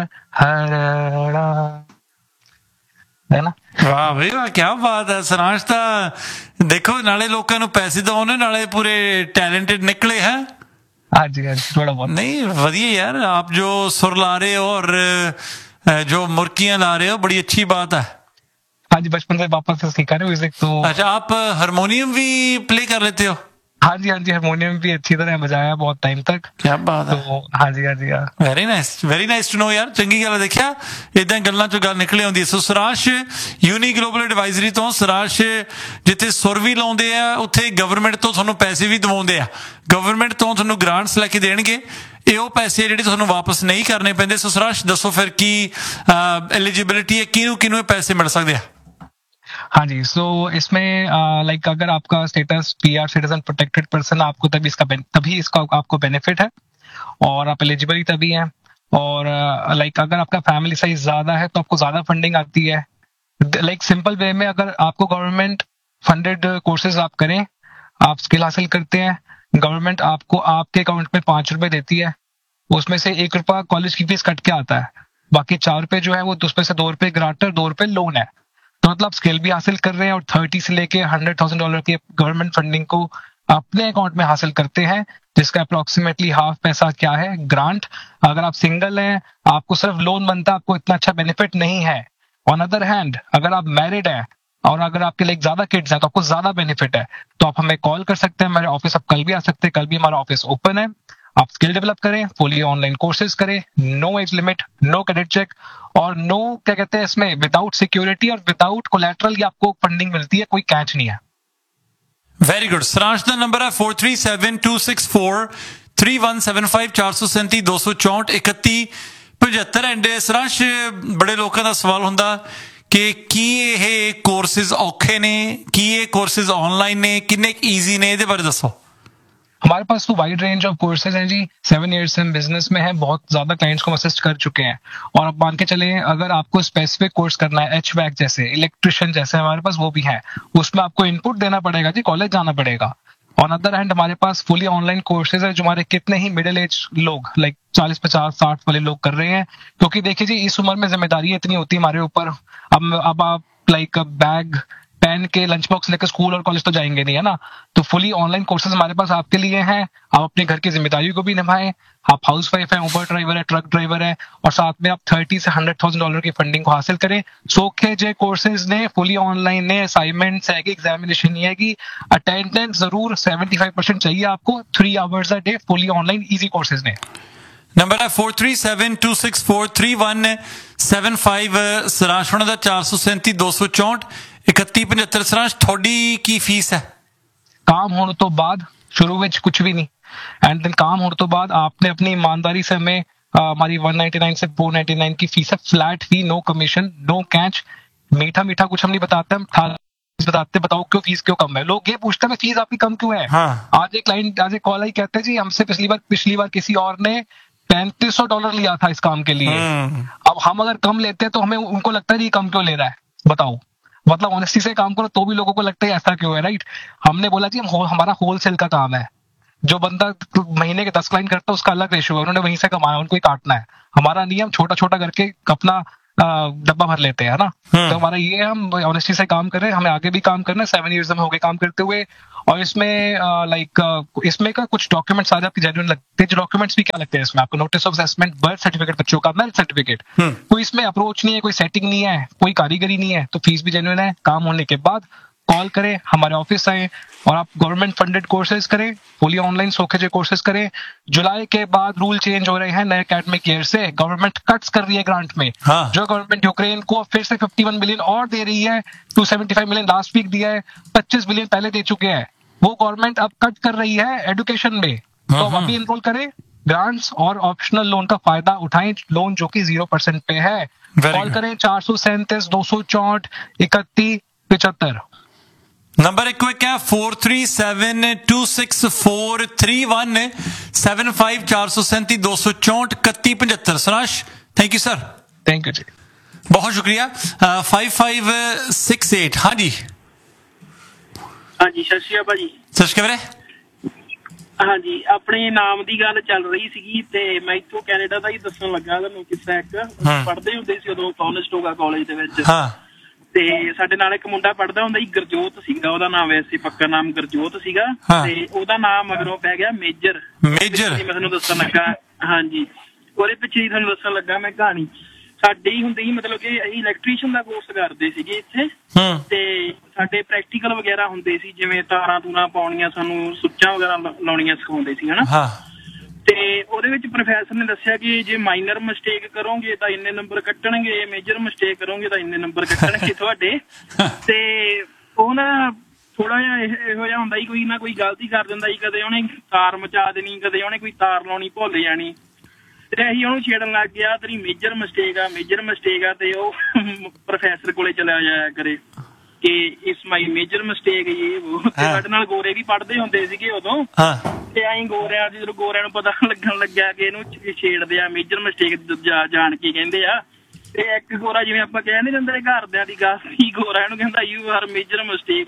हरड़ा, है ना। वाह भाई वाह, क्या बात है। सरांश ਤਾਂ देखो नाले लोगों ਨੂੰ पैसे दवाने नाले पूरे टैलेंटेड निकले हैं। हाँ जी थोड़ा बहुत। नहीं वधिया यार, आप जो सुर ला रहे हो और जो मुर्कियां ला रहे हो, बड़ी अच्छी बात है। हाँ जी, बचपन से पापा से सीखा है म्यूजिक। तो अच्छा, आप हारमोनियम भी प्ले कर लेते हो? हाँ जी हारमोनियम भी अच्छी तरह बजाया बहुत टाइम तक। क्या बात है। तो हाँ जी ਵੈਰੀ ਨਾਈਸ ਟੂ ਨੋ ਯਾਰ, ਚੰਗੀ ਗੱਲ ਹੈ। ਦੇਖਿਆ ਇਦਾਂ ਗੱਲਾਂ ਚੋਂ ਗੱਲ ਨਿਕਲੇ ਆਉਂਦੀ। ਸੋ ਸਰਾਸ਼ ਯੂਨੀ ਗਲੋਬਲ ਐਡਵਾਈਜ਼ਰੀ ਤੋਂ, ਸਰਾਸ਼ ਜਿੱਥੇ ਸੁਰ ਵੀ ਲਾਉਂਦੇ ਆ ਉੱਥੇ ਗਵਰਨਮੈਂਟ ਤੋਂ ਤੁਹਾਨੂੰ ਪੈਸੇ ਵੀ ਦਿਵਾਉਂਦੇ ਆ, ਗਵਰਨਮੈਂਟ ਤੋਂ ਤੁਹਾਨੂੰ ਗ੍ਰਾਂਟਸ ਲੈ ਕੇ ਦੇਣਗੇ। ਇਹ ਉਹ ਪੈਸੇ ਜਿਹੜੇ ਤੁਹਾਨੂੰ ਵਾਪਸ ਨਹੀਂ ਕਰਨੇ ਪੈਂਦੇ। ਸੋ ਸਰਾਸ਼ ਦੱਸੋ ਫਿਰ ਕੀ ਐਲੀਜੀबिलिटी है, ਕਿਹਨੂੰ ਇਹ ਪੈਸੇ ਮਿਲ ਸਕਦੇ ਆ? हाँ जी, सो इसमें लाइक अगर आपका status PR citizen protected person, आपको तभी इसका आपको बेनिफिट है और आप एलिजिबल ही तभी हैं। और लाइक अगर आपका फैमिली साइज ज्यादा है तो आपको ज्यादा फंडिंग आती है। लाइक सिंपल वे में अगर आपको गवर्नमेंट फंडेड कोर्सेज आप करें, आप स्किल हासिल करते हैं, गवर्नमेंट आपको आपके अकाउंट में 5 रुपए देती है, उसमें से 1 रुपया कॉलेज की फीस कट के आता है, बाकी 4 रुपए जो है वो उसमें से 2 रुपए ग्रांटर, 2 रुपए लोन है। तो मतलब स्किल भी हासिल कर रहे हैं और 30 से लेके $100,000 की गवर्नमेंट फंडिंग को अपने अकाउंट में हासिल करते हैं, जिसका अप्रोक्सीमेटली हाफ पैसा क्या है ग्रांट। अगर आप सिंगल हैं, आपको सिर्फ लोन बनता है, आपको इतना अच्छा बेनिफिट नहीं है। ऑन अदर हैंड अगर आप मैरिड हैं और अगर आपके लिए ज्यादा किड्स हैं तो आपको ज्यादा बेनिफिट है। तो आप हमें कॉल कर सकते हैं, मेरे ऑफिस आप कल भी आ सकते हैं, कल भी हमारा ऑफिस ओपन है। आप स्किल डेवलप करें, फुली ऑनलाइन कोर्सेज करें, no age limit, no credit check और नो क्या कहते हैं इसमें विदाउट सिक्योरिटी और विदाउट कोलैटरल ये आपको फंडिंग मिलती है, कोई कैच नहीं है। Very good. सरांश का नंबर है 4372643175 437 264 3175। एंड सरांश बड़े लोगों का सवाल होंदा कि की ये कोर्सेज औखे ने, की ये कोर्सेज ऑनलाइन ने, किन्ने ईजी ने, ये बारे दसो। हमारे पास तो वाइड रेंज ऑफ कोर्सेज हैं जी। 7 years से हम बिजनेस में हैं, बहुत ज्यादा क्लाइंट्स को असिस्ट कर चुके हैं। और अब मान के चले अगर आपको स्पेसिफिक कोर्स करना है, HVAC जैसे, इलेक्ट्रिशियन जैसे, हमारे पास वो भी है। उसमें आपको इनपुट देना पड़ेगा जी, कॉलेज जाना पड़ेगा। ऑन अदर हैंड हमारे पास फुली ऑनलाइन कोर्सेज है जो हमारे कितने ही मिडिल एज लोग लाइक 40, 50, 60 वाले लोग कर रहे हैं। क्योंकि देखिए जी इस उम्र में जिम्मेदारी इतनी होती है हमारे ऊपर। अब आप लाइक बैग पेन के लंच बॉक्स लेकर स्कूल और कॉलेज तो जाएंगे नहीं, है ना। तो फुली ऑनलाइन कोर्सेज हमारे पास आपके लिए हैं। आप अपने घर की जिम्मेदारी को भी निभाएं। आप हाउस वाइफ है, उबर ड्राइवर है, ट्रक ड्राइवर है और साथ में आप 30 से $100,000 की फंडिंग को हासिल करें। सोखे जे कोर्सेज ने फुली ऑनलाइन ने असाइनमेंट्स है कि एग्जामिनेशन नहीं है कि अटेंडेंस जरूर 75% चाहिए आपको। 3 hours a day fully online easy courses ने। नंबर है 4372643175। सरांश होना 437 264 3175। सरांश थोड़ी की फीस है? काम होने तो बाद शुरू में कुछ भी नहीं, एंड देन काम होने तो बाद आपने अपनी ईमानदारी से हमें हमारी 199 से 499 की फीस है, फ्लैट फी, नो कमीशन, नो कैच। मीठा मीठा कुछ हम नहीं बताते, हम बताते बताओ क्यों फीस क्यों कम है। लोग ये पूछते हैं फीस आपकी कम क्यों है। हाँ। आज एक कॉल आई, कहते हैं जी हमसे पिछली बार किसी और ने $3500 लिया था इस काम के लिए। अब हम अगर कम लेते हैं तो हमें उनको लगता है ये कम क्यों ले रहा है, बताओ। मतलब ऑनेस्टी से काम करो तो भी लोगों को लगता है ऐसा क्यों है, राइट। हमने बोला जी हमारा होलसेल का काम है। जो बंदा महीने के 10 क्लाइंट करता है उसका अलग रेशियो है, उन्होंने वहीं से कमाया, उनको ही काटना है। हमारा नियम छोटा छोटा करके अपना डब्बा भर लेते हैं ना। तो हमारा ये हम ऑनेस्टी से काम कर रहे हैं, हमें आगे भी काम करना है। 7 years में हो गए काम करते हुए। और इसमें इसमें का कुछ डॉक्यूमेंट्स आज आपके जेन्युइन लगते हैं। जो डॉक्यूमेंट्स भी क्या लगते हैं इसमें, आपको notice of assessment, birth certificate बच्चों का, मैरिज सर्टिफिकेट। कोई इसमें अप्रोच नहीं है, कोई सेटिंग नहीं है, कोई कारीगरी नहीं है। तो फीस भी जेन्युइन है। काम होने के बाद कॉल करें, हमारे ऑफिस आए और आप गवर्नमेंट फंडेड कोर्सेज करें, फुली ऑनलाइन सोखे कोर्सेज करें। जुलाई के बाद रूल चेंज हो रहे हैं नए एकेडमिक ईयर से, गवर्नमेंट कट्स कर रही है ग्रांट में। हाँ। जो गवर्नमेंट यूक्रेन को फिर से 51 बिलियन और दे रही है, 275 मिलियन लास्ट वीक दिया है, 25 बिलियन पहले दे चुके हैं। वो गवर्नमेंट अब कट कर रही है एजुकेशन में। तो अब अभी इनरोल करें, ग्रांट्स और ऑप्शनल लोन का फायदा उठाएं, लोन जो कि 0% पे है। कॉल करें 437 264 31 75। नंबर एक क्या 4372643175 437 264 3175। Saransh thank you sir. Thank you जी, बहुत शुक्रिया। 5568। हाँ जी हाँ जी, सत श्री अकाल भाजी। सत श्री अकाल। ਹਾਂਜੀ, ਆਪਣੇ ਨਾਮ ਦੀ ਗੱਲ ਚੱਲ ਰਹੀ ਸੀਗੀ ਤੇ ਮੈਂ ਇੱਥੋਂ ਕੈਨੇਡਾ ਦਾ ਹੀ ਦੱਸਣ ਲੱਗਾ ਤੁਹਾਨੂੰ ਕਿੱਸਾ ਇੱਕ। ਪੜ੍ਹਦੇ ਹੁੰਦੇ ਸੀ ਉਦੋਂ ਕੋਨਸਟੋਗਾ ਕਾਲਜ ਦੇ ਵਿੱਚ, ਤੇ ਸਾਡੇ ਨਾਲ ਇੱਕ ਮੁੰਡਾ ਪੜ੍ਹਦਾ ਹੁੰਦਾ ਸੀ, ਗੁਰਜੋਤ ਸੀਗਾ ਉਹਦਾ ਨਾਮ, ਵੈਸੇ ਪੱਕਾ ਨਾਮ ਗੁਰਜੋਤ ਸੀਗਾ, ਤੇ ਉਹਦਾ ਨਾਮ ਮਗਰੋਂ ਪੈ ਗਿਆ ਮੇਜਰ। ਮੈਂ ਤੁਹਾਨੂੰ ਦੱਸਣ ਲੱਗਾ, ਹਾਂਜੀ, ਉਹਦੇ ਪਿੱਛੇ ਹੀ ਤੁਹਾਨੂੰ ਦੱਸਣ ਲੱਗਾ ਮੈਂ ਕਹਾਣੀ। ਸਾਡੀ ਹੁੰਦੀ ਸੀ ਮਤਲਬ ਕਿ ਅਸੀਂ ਇਲੈਕਟ੍ਰੀਸ਼ੀਅਨ ਦਾ ਕੋਰਸ ਕਰਦੇ ਸੀਗੇ ਇੱਥੇ, ਤੇ ਸਾਡੇ ਪ੍ਰੈਕਟੀਕਲ ਵਗੈਰਾ ਹੁੰਦੇ ਸੀ, ਜਿਵੇਂ ਤਾਰਾਂ ਤੂਰਾਂ ਪਾਉਣੀਆਂ, ਸਾਨੂੰ ਸੁੱਚਾਂ ਵਗੈਰਾ ਲਾਉਣੀਆਂ ਸਿਖਾਉਂਦੇ ਸੀ ਹਨਾ। ਤੇ ਉਹਦੇ ਵਿੱਚ ਪ੍ਰੋਫੈਸਰ ਨੇ ਦੱਸਿਆ ਕਿ ਜੇ ਮਾਈਨਰ ਮਿਸਟੇਕ ਕਰੋਗੇ ਤਾਂ ਇੰਨੇ ਨੰਬਰ ਕੱਟਣਗੇ, ਮੇਜਰ ਮਿਸਟੇਕ ਕਰੋਗੇ ਤਾਂ ਇੰਨੇ ਨੰਬਰ ਕੱਟਣਗੇ ਤੁਹਾਡੇ। ਤੇ ਉਹ ਨਾ ਥੋੜਾ ਜਿਹਾ ਇਹੋ ਜਿਹਾ ਹੁੰਦਾ ਸੀ, ਕੋਈ ਨਾ ਕੋਈ ਗਲਤੀ ਕਰ ਦਿੰਦਾ ਸੀ, ਕਦੇ ਉਹਨੇ ਤਾਰ ਮਚਾ ਦੇਣੀ, ਕਦੇ ਉਹਨੇ ਕੋਈ ਤਾਰ ਲਾਉਣੀ ਭੁੱਲ ਜਾਣੀ, ਤੇ ਅਸੀਂ ਉਹਨੂੰ ਛੇੜਨ ਲੱਗ ਗਿਆ ਤੇਰੀ ਮੇਜਰ ਮਿਸਟੇਕ ਆ, ਮੇਜਰ ਮਿਸਟੇਕ ਆ। ਤੇ ਉਹ ਪ੍ਰੋਫੈਸਰ ਕੋਲੇ ਚਲਿਆ ਜਾਇਆ ਕਰੇ ਕਿ ਇਸ ਮਾਈ ਮੇਜਰ ਮਿਸਟੇਕ ਇਹ ਉਹ। ਤੇ ਸਾਡੇ ਨਾਲ ਗੋਰੇ ਵੀ ਪੜ੍ਹਦੇ ਹੁੰਦੇ ਸੀਗੇ ਉਦੋਂ, ਤੇ ਅਸੀਂ ਗੋਰਿਆਂ ਜਦੋਂ ਗੋਰਿਆਂ ਨੂੰ ਪਤਾ ਲੱਗਣ ਲੱਗਿਆ ਕਿ ਇਹਨੂੰ ਛੇੜਦੇ ਆ, ਮੇਜਰ ਮਿਸਟੇਕ ਜਾਣ ਕੇ ਕਹਿੰਦੇ ਆ। ਤੇ ਇੱਕ ਗੋਰਾ, ਜਿਵੇਂ ਆਪਾਂ ਕਹਿ ਨੀ ਦਿੰਦੇ ਘਰਦਿਆਂ ਦੀ ਗੱਲ ਸੀ, ਗੋਰਾ ਇਹਨੂੰ ਕਹਿੰਦਾ ਯੂ ਆਰ ਮੇਜਰ ਮਿਸਟੇਕ।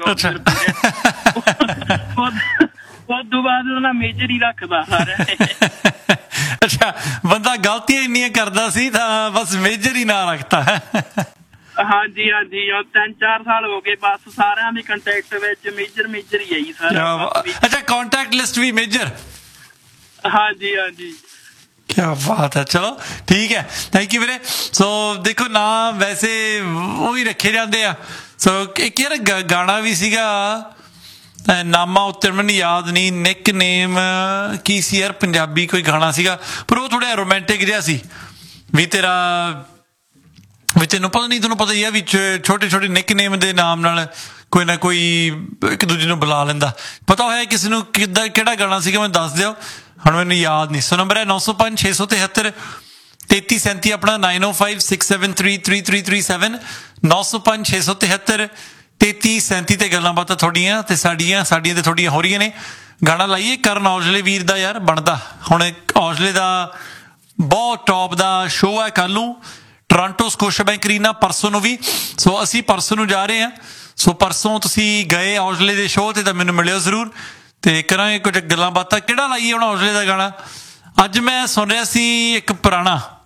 ਉਸ ਤੋਂ ਬਾਅਦ ਉਹਨਾਂ ਮੇਜਰ ਹੀ ਰੱਖਦਾ ਸਾਰਿਆਂ ਨੇ। ਅੱਛਾ, ਬੰਦਾ ਗਲਤੀਆਂ ਇੰਨੀਆਂ ਕਰਦਾ ਸੀ ਤਾਂ ਬਸ ਮੇਜਰ ਹੀ ਨਾਂ ਰੱਖਤਾ। ਹਾਂਜੀ ਹਾਂਜੀ, 3-4 ਸਾਲ ਹੋ ਗਏ, ਬਸ ਸਾਰਿਆਂ ਦੇ ਕੰਟੈਕਟ ਵਿੱਚ ਮੇਜਰ ਮੇਜਰ ਹੀ ਆਈ ਸਾਰਾ। ਅੱਛਾ, ਕੰਟੈਕਟ ਲਿਸਟ ਵੀ ਮੇਜਰ? ਹਾਂਜੀ ਹਾਂਜੀ, ਕਿਆ ਬਾਤ ਹੈ। ਚਲੋ ਠੀਕ ਹੈ, ਥੈਂਕ ਯੂ ਵੀਰੇ। ਸੋ ਦੇਖੋ, ਨਾ ਵੈਸੇ ਉਹ ਹੀ ਰੱਖੇ ਜਾਂਦੇ ਆ। ਸੋ ਇੱਕ ਯਾਰ ਗਾਣਾ ਵੀ ਸੀਗਾ, ਨਾਮਾ ਉੱਤੇ ਮੈਨੂੰ ਯਾਦ ਨਹੀਂ, ਨਿਕ ਨੇਮ ਕੀ ਸੀ ਯਾਰ, ਪੰਜਾਬੀ ਕੋਈ ਗਾਣਾ ਸੀਗਾ, ਪਰ ਉਹ ਥੋੜ੍ਹਾ ਰੋਮਾਂਟਿਕ ਜਿਹਾ ਸੀ ਵੀ ਤੇਰਾ, ਵੀ ਤੈਨੂੰ ਪਤਾ ਨਹੀਂ, ਤੈਨੂੰ ਪਤਾ ਹੀ ਆ ਵੀ ਛੋਟੇ ਛੋਟੇ ਨਿਕ ਨੇਮ ਦੇ ਨਾਮ ਨਾਲ ਕੋਈ ਨਾ ਕੋਈ ਇੱਕ ਦੂਜੇ ਨੂੰ ਬੁਲਾ ਲੈਂਦਾ। ਪਤਾ ਹੋਇਆ ਕਿਸੇ ਨੂੰ ਕਿੱਦਾਂ, ਕਿਹੜਾ ਗਾਣਾ ਸੀਗਾ ਮੈਨੂੰ ਦੱਸ ਦਿਓ, ਹੁਣ ਮੈਨੂੰ ਯਾਦ ਨਹੀਂ। ਸੋ ਨੰਬਰ ਹੈ 905 673 3337, ਆਪਣਾ 9056733337, 905 673 3337 ਤੇ ਗੱਲਾਂ ਬਾਤਾਂ ਤੁਹਾਡੀਆਂ ਤੇ ਸਾਡੀਆਂ ਤੇ ਤੁਹਾਡੀਆਂ ਹੋ ਰਹੀਆਂ ਨੇ। ਗਾਣਾ ਲਾਈਏ ਕਰਨ ਔਜਲੇ ਵੀਰ ਦਾ ਯਾਰ, ਬਣਦਾ ਹੁਣ। ਔਜਲੇ ਦਾ ਬਹੁਤ ਟੌਪ ਦਾ ਸ਼ੋਅ ਹੈ ਕੱਲ ਨੂੰ, ਟੋਰਾਂਟੋ ਸਕੋਸ਼ਾ ਬੈਂਕ ਅਰੀਨਾ, ਪਰਸੋਂ ਨੂੰ ਵੀ। ਸੋ ਅਸੀਂ ਪਰਸੋਂ ਨੂੰ ਜਾ ਰਹੇ ਹਾਂ। ਸੋ ਪਰਸੋਂ ਤੁਸੀਂ ਗਏ ਔਜਲੇ ਦੇ ਸ਼ੋਅ ਤੇ ਤਾਂ ਮੈਨੂੰ ਮਿਲਿਓ ਜ਼ਰੂਰ, ਤੇ ਕਰਾਂਗੇ ਕੁਝ ਗੱਲਾਂ ਬਾਤਾਂ। ਕਿਹੜਾ ਲਾਈਏ ਹੁਣ ਔਜਲੇ ਦਾ ਗਾਣਾ? ਅੱਜ ਮੈਂ ਸੁਣ ਰਿਹਾ ਸੀ ਇੱਕ ਪੁਰਾਣਾ